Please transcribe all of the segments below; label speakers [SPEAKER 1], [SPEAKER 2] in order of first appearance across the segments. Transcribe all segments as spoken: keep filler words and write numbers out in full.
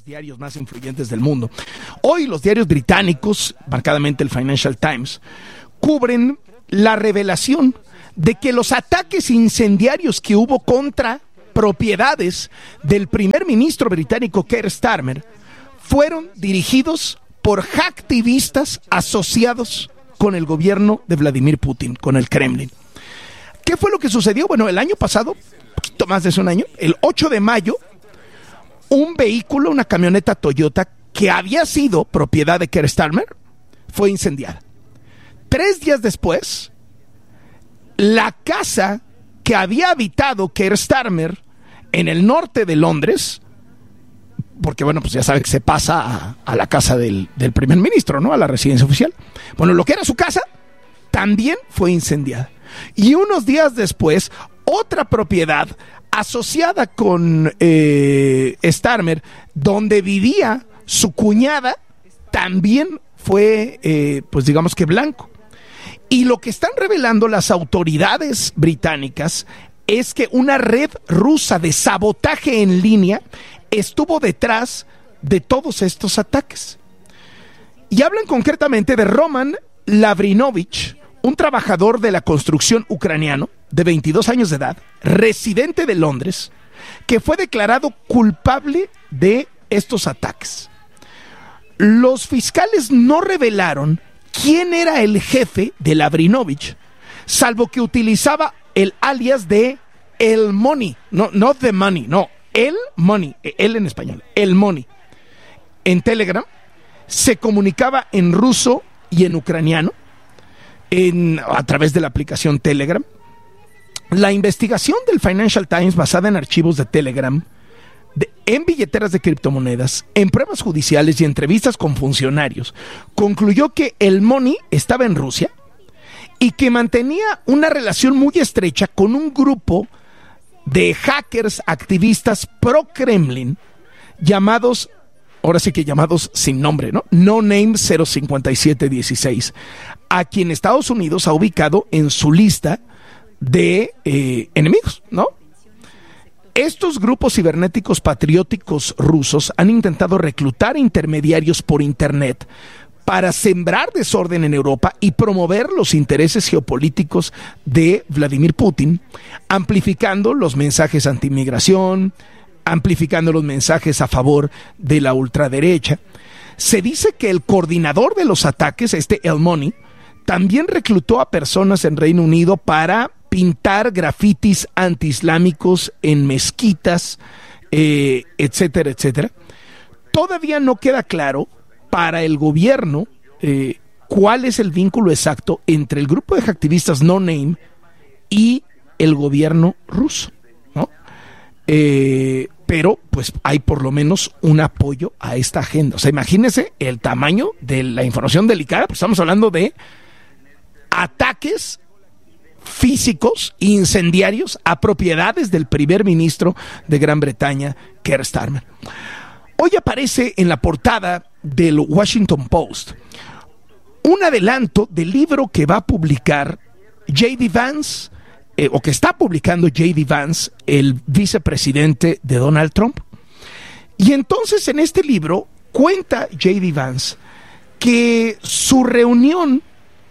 [SPEAKER 1] diarios más influyentes del mundo. Hoy los diarios británicos, marcadamente el Financial Times, cubren la revelación de que los ataques incendiarios que hubo contra propiedades del primer ministro británico Keir Starmer fueron dirigidos por hacktivistas asociados con el gobierno de Vladimir Putin, con el Kremlin. ¿Qué fue lo que sucedió? Bueno, el año pasado, un poquito más de un año, el ocho de mayo, un vehículo, una camioneta Toyota que había sido propiedad de Keir Starmer, fue incendiada. Tres días después, la casa que había habitado Keir Starmer en el norte de Londres, porque bueno, pues ya sabe que se pasa a, a la casa del, del primer ministro, ¿no? A la residencia oficial. Bueno, lo que era su casa también fue incendiada. Y unos días después, otra propiedad asociada con eh, Starmer, donde vivía su cuñada, también fue, eh, pues digamos que blanco. Y lo que están revelando las autoridades británicas es que una red rusa de sabotaje en línea estuvo detrás de todos estos ataques. Y hablan concretamente de Roman Lavrinovich, un trabajador de la construcción ucraniano de veintidós años de edad, residente de Londres, que fue declarado culpable de estos ataques. Los fiscales no revelaron quién era el jefe de Lavrinovich, salvo que utilizaba el alias de El Money, no, no The Money, no, El Money, él en español, El Money. En Telegram se comunicaba en ruso y en ucraniano, en, a través de la aplicación Telegram. La investigación del Financial Times, basada en archivos de Telegram, de, en billeteras de criptomonedas, en pruebas judiciales y entrevistas con funcionarios, concluyó que el Money estaba en Rusia y que mantenía una relación muy estrecha con un grupo de hackers activistas pro-Kremlin llamados, ahora sí que llamados sin nombre, ¿no? No Name cero cincuenta y siete dieciséis, a quien Estados Unidos ha ubicado en su lista de eh, enemigos, ¿no? Estos grupos cibernéticos patrióticos rusos han intentado reclutar intermediarios por internet para sembrar desorden en Europa y promover los intereses geopolíticos de Vladimir Putin, amplificando los mensajes anti-inmigración, amplificando los mensajes a favor de la ultraderecha. Se dice que el coordinador de los ataques, este El Money, también reclutó a personas en Reino Unido para pintar grafitis antiislámicos en mezquitas, eh, etcétera, etcétera. Todavía no queda claro para el gobierno eh, cuál es el vínculo exacto entre el grupo de activistas No Name y el gobierno ruso, ¿no? Eh, pero pues hay por lo menos un apoyo a esta agenda. O sea, imagínense el tamaño de la información delicada, pues estamos hablando de ataques físicos incendiarios a propiedades del primer ministro de Gran Bretaña, Keir Starmer. Hoy aparece en la portada del Washington Post un adelanto del libro que va a publicar J D Vance, eh, o que está publicando J D Vance, el vicepresidente de Donald Trump. Y entonces en este libro cuenta J D Vance que su reunión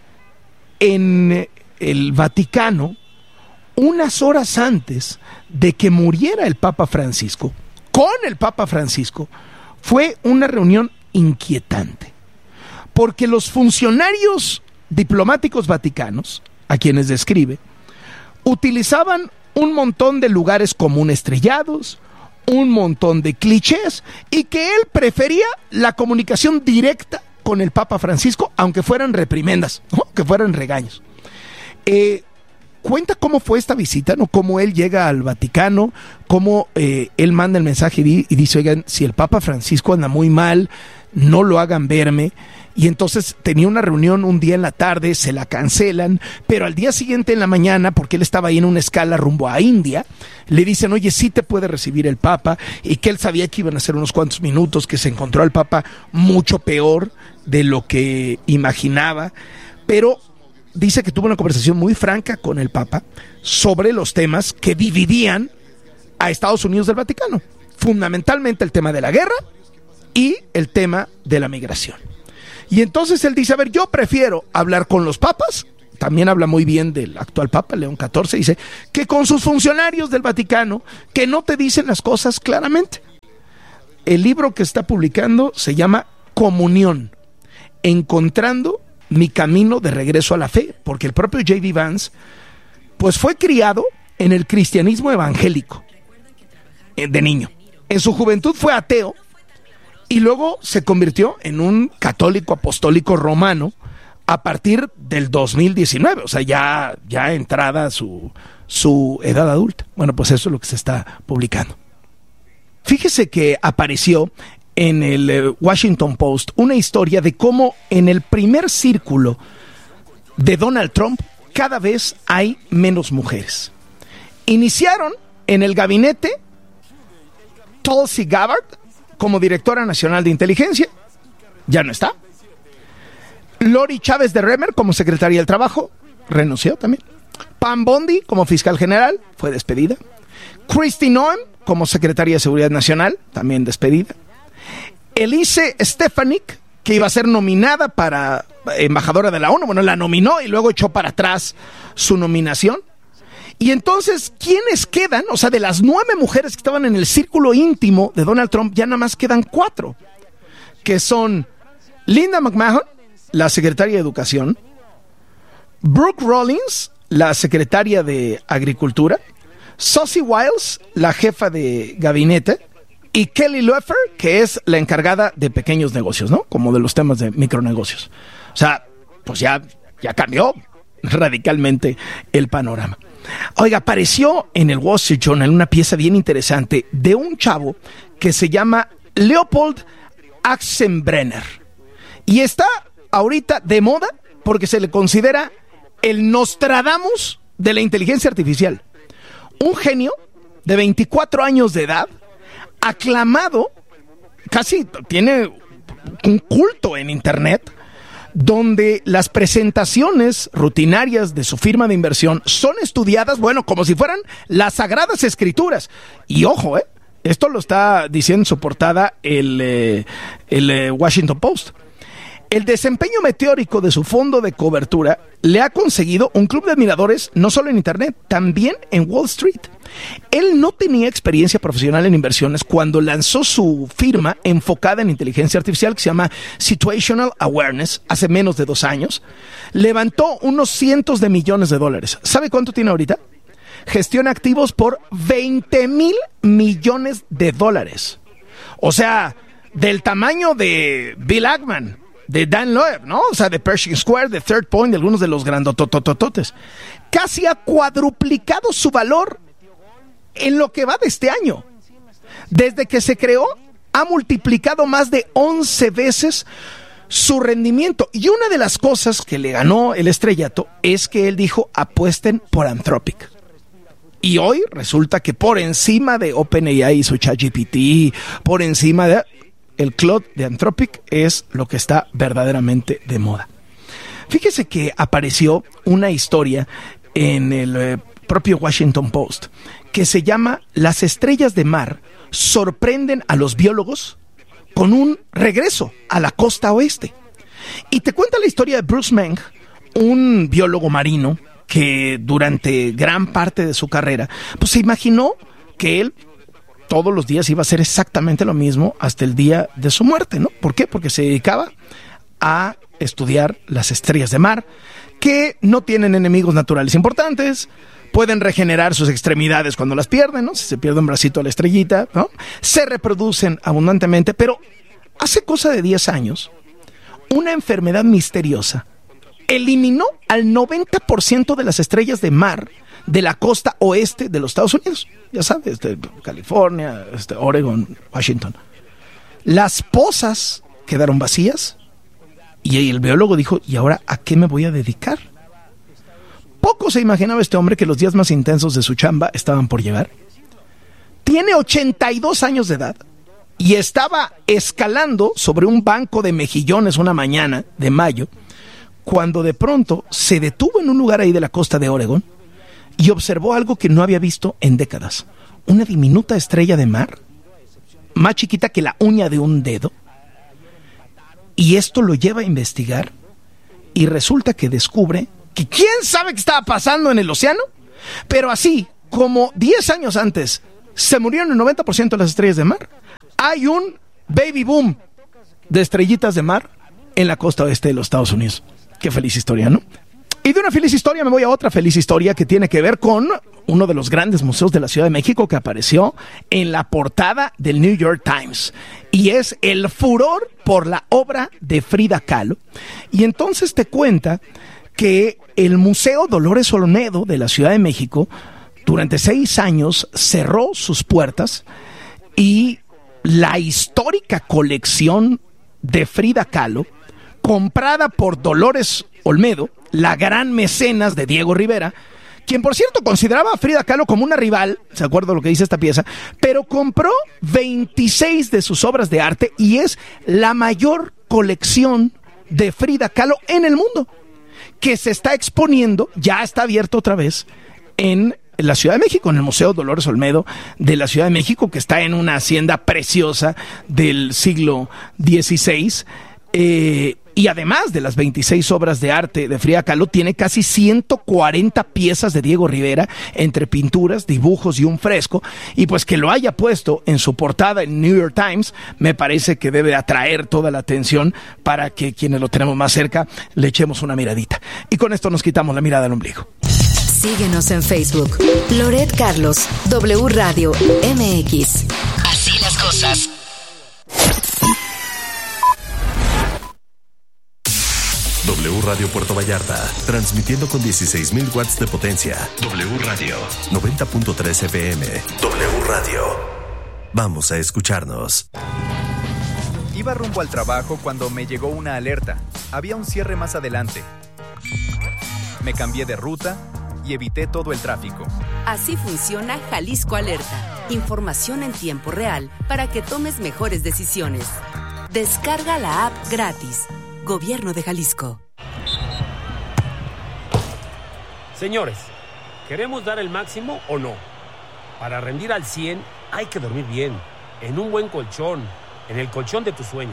[SPEAKER 1] en el Vaticano, unas horas antes de que muriera el Papa Francisco, con el Papa Francisco, fue una reunión inquietante, porque los funcionarios diplomáticos vaticanos, a quienes describe, utilizaban un montón de lugares comunes trillados, un montón de clichés, y que él prefería la comunicación directa con el Papa Francisco, aunque fueran reprimendas, ¿no? Que fueran regaños. Eh, cuenta cómo fue esta visita, ¿no? Cómo él llega al Vaticano, cómo eh, él manda el mensaje y, di- y dice, oigan, si el Papa Francisco anda muy mal, no lo hagan verme. Y entonces tenía una reunión un día en la tarde, se la cancelan, pero al día siguiente en la mañana, porque él estaba ahí en una escala rumbo a India, le dicen, oye, sí te puede recibir el Papa, y que él sabía que iban a ser unos cuantos minutos, que se encontró al Papa mucho peor de lo que imaginaba, pero dice que tuvo una conversación muy franca con el Papa sobre los temas que dividían a Estados Unidos del Vaticano, fundamentalmente el tema de la guerra y el tema de la migración. Y entonces él dice, a ver, yo prefiero hablar con los papas, también habla muy bien del actual papa, León catorce, dice, que con sus funcionarios del Vaticano, que no te dicen las cosas claramente. El libro que está publicando se llama Comunión, encontrando mi camino de regreso a la fe, porque el propio J D Vance, pues fue criado en el cristianismo evangélico, de niño. En su juventud fue ateo, y luego se convirtió en un católico apostólico romano a partir del dos mil diecinueve, o sea, ya, ya entrada su, su edad adulta. Bueno, pues eso es lo que se está publicando. Fíjese que apareció en el eh, Washington Post una historia de cómo en el primer círculo de Donald Trump cada vez hay menos mujeres. Iniciaron en el gabinete Tulsi Gabbard como directora nacional de inteligencia, ya no está. Lori Chávez de Remmer como secretaria del trabajo, renunció también. Pam Bondi como fiscal general, fue despedida. Kristi Noem como secretaria de Seguridad Nacional, también despedida. Elise Stefanik, que iba a ser nominada para embajadora de la ONU, bueno, la nominó y luego echó para atrás su nominación. Y entonces, ¿quiénes quedan? O sea, de las nueve mujeres que estaban en el círculo íntimo de Donald Trump, ya nada más quedan cuatro, que son Linda McMahon, la secretaria de Educación, Brooke Rollins, la secretaria de Agricultura, Susie Wiles, la jefa de gabinete, y Kelly Loeffler, que es la encargada de pequeños negocios, ¿no? Como de los temas de micronegocios. O sea, pues ya, ya cambió radicalmente el panorama. Oiga, apareció en el Wall Street Journal una pieza bien interesante de un chavo que se llama Leopold Aschenbrenner. Y está ahorita de moda porque se le considera el Nostradamus de la inteligencia artificial. Un genio de veinticuatro años de edad, aclamado, casi tiene un culto en internet, donde las presentaciones rutinarias de su firma de inversión son estudiadas, bueno, como si fueran las sagradas escrituras. Y ojo, eh, esto lo está diciendo en su portada el, eh, el eh, Washington Post. El desempeño meteórico de su fondo de cobertura le ha conseguido un club de admiradores no solo en internet, también en Wall Street. Él no tenía experiencia profesional en inversiones cuando lanzó su firma enfocada en inteligencia artificial que se llama Situational Awareness hace menos de dos años. Levantó unos cientos de millones de dólares. ¿Sabe cuánto tiene ahorita? Gestiona activos por veinte mil millones de dólares. O sea, del tamaño de Bill Ackman, de Dan Loeb, ¿no? O sea, de Pershing Square, de Third Point, de algunos de los grandototototes. Casi ha cuadruplicado su valor en lo que va de este año. Desde que se creó, ha multiplicado más de once veces su rendimiento. Y una de las cosas que le ganó el estrellato es que él dijo, apuesten por Anthropic. Y hoy resulta que por encima de OpenAI y su ChatGPT, por encima de... el cloud de Anthropic es lo que está verdaderamente de moda. Fíjese que apareció una historia en el eh, propio Washington Post que se llama Las estrellas de mar sorprenden a los biólogos con un regreso a la costa oeste. Y te cuenta la historia de Bruce Meng, un biólogo marino que durante gran parte de su carrera pues se imaginó que él todos los días iba a hacer exactamente lo mismo hasta el día de su muerte, ¿no? ¿Por qué? Porque se dedicaba a estudiar las estrellas de mar, que no tienen enemigos naturales importantes, pueden regenerar sus extremidades cuando las pierden, ¿no? Si se pierde un bracito a la estrellita, ¿no? Se reproducen abundantemente, pero hace cosa de diez años, una enfermedad misteriosa eliminó al noventa por ciento de las estrellas de mar de la costa oeste de los Estados Unidos. Ya sabes, de California, este, Oregon, Washington. Las pozas quedaron vacías y el biólogo dijo, ¿y ahora a qué me voy a dedicar? Poco se imaginaba este hombre que los días más intensos de su chamba estaban por llegar. Tiene ochenta y dos años de edad y estaba escalando sobre un banco de mejillones una mañana de mayo, cuando de pronto se detuvo en un lugar ahí de la costa de Oregon y observó algo que no había visto en décadas. Una diminuta estrella de mar, más chiquita que la uña de un dedo, Y esto lo lleva a investigar y resulta que descubre que quién sabe qué estaba pasando en el océano, pero así como diez años antes se murieron el noventa por ciento de las estrellas de mar, hay un baby boom de estrellitas de mar en la costa oeste de los Estados Unidos. Qué feliz historia, ¿no? Y de una feliz historia me voy a otra feliz historia que tiene que ver con uno de los grandes museos de la Ciudad de México que apareció en la portada del New York Times. Y es el furor por la obra de Frida Kahlo. Y entonces te cuenta que el Museo Dolores Olmedo de la Ciudad de México durante seis años cerró sus puertas y la histórica colección de Frida Kahlo, comprada por Dolores Olmedo, la gran mecenas de Diego Rivera, quien por cierto consideraba a Frida Kahlo como una rival, ¿se acuerda lo que dice esta pieza? Pero compró veintiséis de sus obras de arte y es la mayor colección de Frida Kahlo en el mundo, que se está exponiendo, ya está abierto otra vez, en la Ciudad de México, en el Museo Dolores Olmedo de la Ciudad de México, que está en una hacienda preciosa del siglo dieciséis, eh, y además de las veintiséis obras de arte de Frida Kahlo, tiene casi ciento cuarenta piezas de Diego Rivera, entre pinturas, dibujos y un fresco, y pues que lo haya puesto en su portada en New York Times, me parece que debe atraer toda la atención para que quienes lo tenemos más cerca le echemos una miradita. Y con esto nos quitamos la mirada al ombligo.
[SPEAKER 2] Síguenos en Facebook. Loret Carlos, W Radio M X. Así las cosas.
[SPEAKER 3] W Radio Puerto Vallarta, transmitiendo con dieciséis mil watts de potencia. W Radio, noventa punto tres F M. W Radio. Vamos a escucharnos.
[SPEAKER 4] Iba rumbo al trabajo cuando me llegó una alerta. Había un cierre más adelante. Me cambié de ruta y evité todo el tráfico.
[SPEAKER 5] Así funciona Jalisco Alerta. Información en tiempo real para que tomes mejores decisiones. Descarga la app gratis. Gobierno de Jalisco.
[SPEAKER 6] Señores, ¿queremos dar el máximo o no? Para rendir al cien hay que dormir bien, en un buen colchón, en el colchón de tus sueños.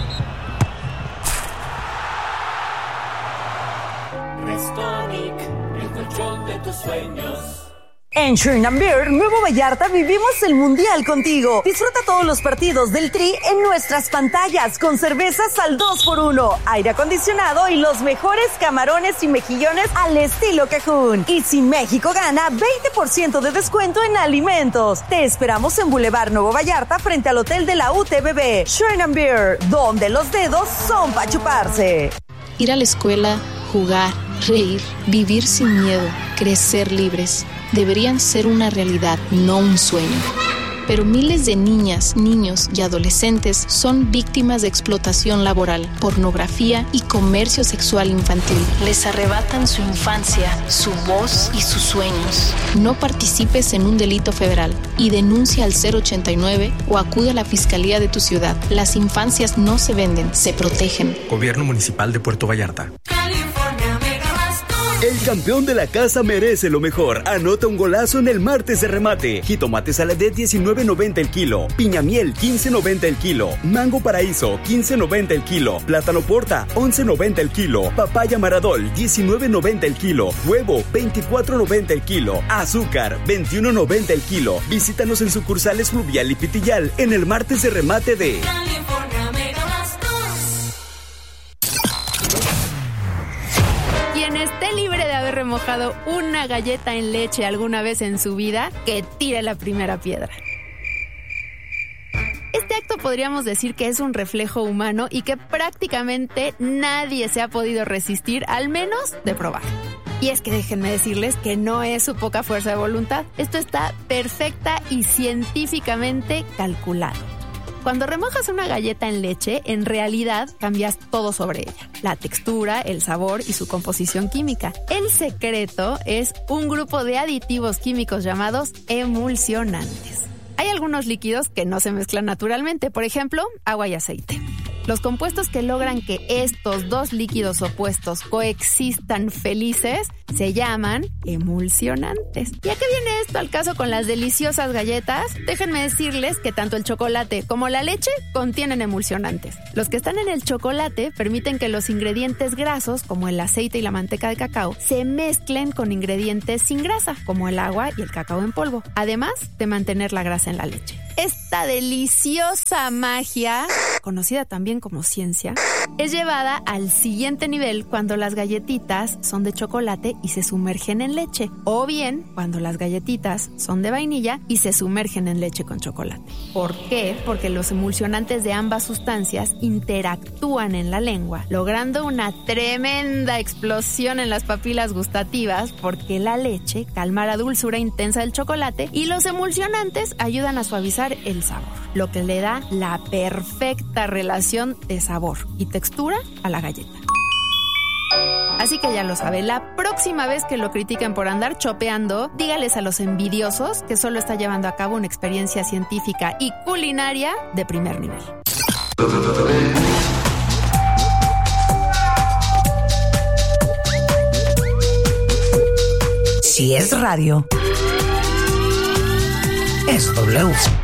[SPEAKER 7] Restonic, el colchón de tus sueños.
[SPEAKER 8] En Sherman Beer, Nuevo Vallarta, vivimos el Mundial contigo. Disfruta todos los partidos del Tri en nuestras pantallas con cervezas al dos por uno, aire acondicionado y los mejores camarones y mejillones al estilo Cajún. Y si México gana, veinte por ciento de descuento en alimentos. Te esperamos en Boulevard Nuevo Vallarta frente al Hotel de la U T B B. Sherman Beer, donde los dedos son para chuparse.
[SPEAKER 9] Ir a la escuela, jugar, reír, vivir sin miedo, crecer libres. Deberían ser una realidad, no un sueño. Pero miles de niñas, niños y adolescentes son víctimas de explotación laboral, pornografía y comercio sexual infantil. Les arrebatan su infancia, su voz y sus sueños. No participes en un delito federal y denuncia al cero ochenta y nueve o acude a la fiscalía de tu ciudad. Las infancias no se venden, se protegen.
[SPEAKER 10] Gobierno Municipal de Puerto Vallarta.
[SPEAKER 11] El campeón de la casa merece lo mejor. Anota un golazo en el martes de remate. Jitomate Saladet diecinueve noventa el kilo. Piñamiel quince noventa el kilo. Mango Paraíso quince noventa el kilo. Plátano Porta once noventa el kilo. Papaya Maradol diecinueve noventa el kilo. Huevo veinticuatro noventa el kilo. Azúcar veintiuno noventa el kilo. Visítanos en sucursales Fluvial y Pitillal en el martes de remate de
[SPEAKER 12] Quien esté libre de haber remojado una galleta en leche alguna vez en su vida, que tire la primera piedra. Este acto podríamos decir que es un reflejo humano y que prácticamente nadie se ha podido resistir, al menos de probar. Y es que déjenme decirles que no es su poca fuerza de voluntad. Esto está perfecta y científicamente calculado. Cuando remojas una galleta en leche, en realidad cambias todo sobre ella. La textura, el sabor y su composición química. El secreto es un grupo de aditivos químicos llamados emulsionantes. Hay algunos líquidos que no se mezclan naturalmente, por ejemplo, agua y aceite. Los compuestos que logran que estos dos líquidos opuestos coexistan felices se llaman emulsionantes. ¿Y a qué viene esto al caso con las deliciosas galletas? Déjenme decirles que tanto el chocolate como la leche contienen emulsionantes. Los que están en el chocolate permiten que los ingredientes grasos, como el aceite y la manteca de cacao, se mezclen con ingredientes sin grasa, como el agua y el cacao en polvo, además de mantener la grasa en la leche. Esta deliciosa magia, conocida también como ciencia, es llevada al siguiente nivel cuando las galletitas son de chocolate y se sumergen en leche, o bien cuando las galletitas son de vainilla y se sumergen en leche con chocolate. ¿Por qué? Porque los emulsionantes de ambas sustancias interactúan en la lengua, logrando una tremenda explosión en las papilas gustativas, porque la leche calma la dulzura intensa del chocolate y los emulsionantes ayudan a suavizar el sabor, lo que le da la perfecta relación de sabor y textura a la galleta. Así que ya lo sabe, la próxima vez que lo critiquen por andar chopeando, dígales a los envidiosos que solo está llevando a cabo una experiencia científica y culinaria de primer nivel.
[SPEAKER 13] Si es radio, es W.